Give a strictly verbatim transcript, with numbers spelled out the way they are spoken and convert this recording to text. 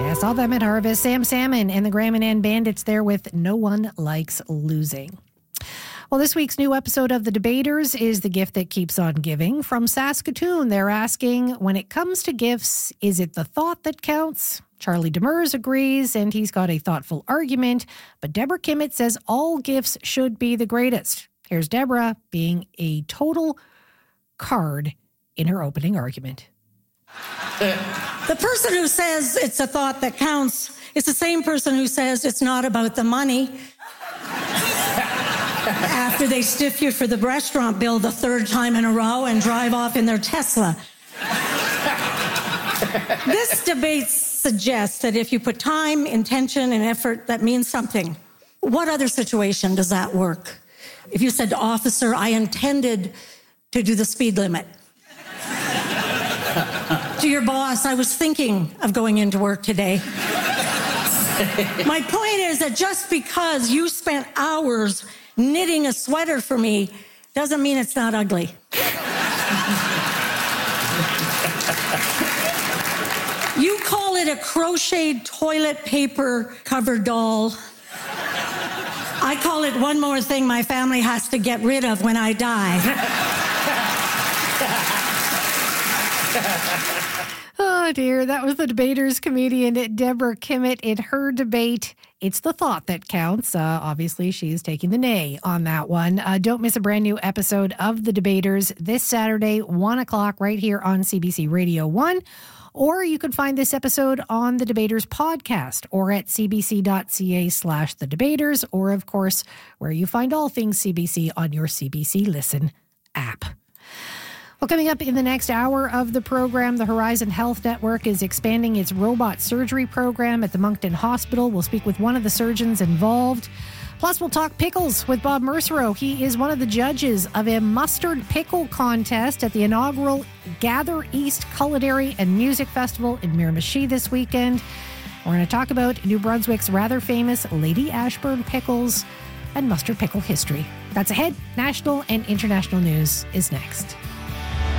Yeah, saw them at Harvest. Sam Salmon and the Graham and Ann Bandits there with No One Likes Losing. Well, this week's new episode of The Debaters is The Gift That Keeps On Giving. From Saskatoon, they're asking, when it comes to gifts, is it the thought that counts? Charlie Demers agrees, and he's got a thoughtful argument. But Deborah Kimmett says all gifts should be the greatest. Here's Deborah being a total card in her opening argument. The person who says it's a thought that counts is the same person who says it's not about the money after they stiff you for the restaurant bill the third time in a row and drive off in their Tesla. This debate suggests that if you put time, intention, and effort, that means something. What other situation does that work? If you said to officer, I intended to do the speed limit. To your boss, I was thinking of going into work today. My point is that just because you spent hours knitting a sweater for me doesn't mean it's not ugly. You call it a crocheted toilet paper cover doll. I call it one more thing my family has to get rid of when I die. Oh, dear. That was the Debaters comedian Deborah Kimmett in her debate. It's the thought that counts. Uh, obviously, she is taking the nay on that one. Uh, don't miss a brand new episode of The Debaters this Saturday, one o'clock, right here on C B C Radio one. Or you can find this episode on the Debaters podcast or at cbc.ca slash the debaters, or, of course, where you find all things C B C on your C B C Listen app. Well, coming up in the next hour of the program, the Horizon Health Network is expanding its robot surgery program at the Moncton Hospital. We'll speak with one of the surgeons involved. Plus, we'll talk pickles with Bob Mercereau. He is one of the judges of a mustard pickle contest at the inaugural Gather East Culinary and Music Festival in Miramichi this weekend. We're going to talk about New Brunswick's rather famous Lady Ashburn pickles and mustard pickle history. That's ahead. National and international news is next.